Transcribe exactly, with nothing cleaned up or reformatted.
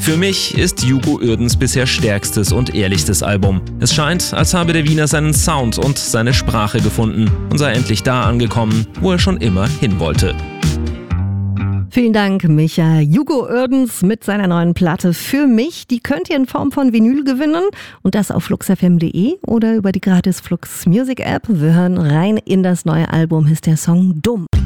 Für mich ist Hugo Uerdens bisher stärkstes und ehrlichstes Album. Es scheint, als habe der Wiener seinen Sound und seine Sprache gefunden und sei endlich da angekommen, wo er schon immer hin wollte. Vielen Dank, Micha. Hugo Uerdens mit seiner neuen Platte Für mich. Die könnt ihr in Form von Vinyl gewinnen und das auf flux f m punkt d e oder über die gratis Flux Music App. Wir hören rein in das neue Album, ist der Song Dumm.